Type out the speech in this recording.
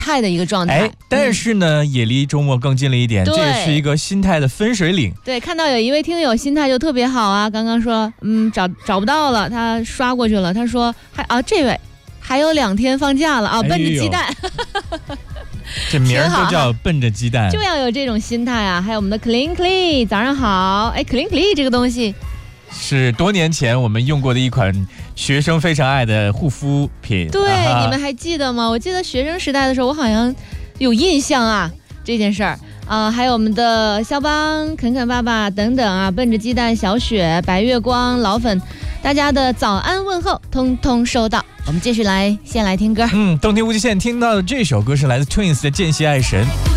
态的一个状态。 但是呢，也离周末更近了一点，这也是一个心态的分水岭。 对，看到有一位听友心态就特别好啊，刚刚说找不到了，他刷过去了，他说这位还有2天放假了啊，奔着鸡蛋。 这名儿都叫奔着鸡蛋， 就要有这种心态啊！还有我们的 Clean Clean， 早上好。Clean Clean 这个东西是多年前我们用过的一款学生非常爱的护肤品。 对，你们还记得吗？我记得学生时代的时候，我好像有印象啊这件事儿啊。还有我们的肖邦、肯肯爸爸等等啊，奔着鸡蛋、小雪、白月光、老粉，大家的早安问候通通收到。我们继续先来听歌。 动听无极限听到的这首歌是来自 Twins 的《间隙爱神》。